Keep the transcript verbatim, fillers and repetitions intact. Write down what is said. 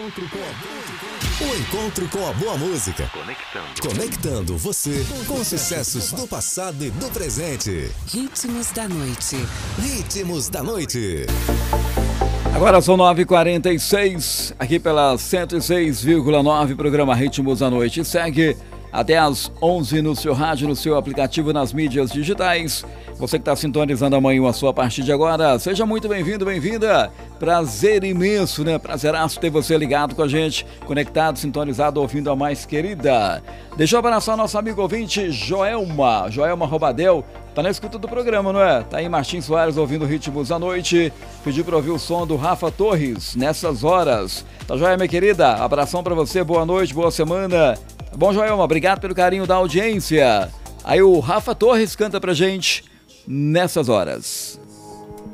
encontro com a... O encontro com a boa música. Conectando. Conectando você com os sucessos do passado e do presente. Ritmos da noite. Ritmos da noite. Agora são nove e quarenta e seis, aqui pela cento e seis vírgula nove, programa Ritmos da Noite. Segue até às onze no seu rádio, no seu aplicativo, nas mídias digitais. Você que está sintonizando amanhã a sua a partir de agora, seja muito bem-vindo, bem-vinda. Prazer imenso, né? Prazeraço ter você ligado com a gente, conectado, sintonizado, ouvindo a mais querida. Deixa eu abraçar nosso amigo ouvinte Joelma, Joelma Robadel. Tá na escuta do programa, não é? Tá aí Martins Soares ouvindo Ritmos da Noite. Pediu para ouvir o som do Rafa Torres nessas horas. Tá joia, minha querida? Abração para você, boa noite, boa semana. Tá bom, Joelma? Obrigado pelo carinho da audiência. Aí o Rafa Torres canta pra gente nessas horas.